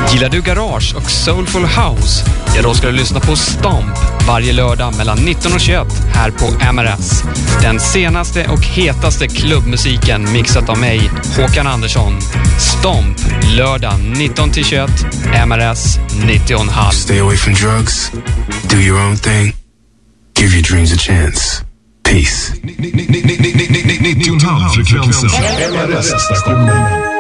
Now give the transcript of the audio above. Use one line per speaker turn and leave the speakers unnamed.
Gillar du garage och soulful house? Ja, då ska du lyssna på Stomp varje lördag mellan 19 och 21 här på MRS. Den senaste och hetaste klubbmusiken mixat av mig, Håkan Andersson. Stomp, lördag 19-21, MRS 90,5.
Stay away from drugs. Do your own thing. Give your dreams a chance. Peace.
90,5 frekvensen. MRS-stationen.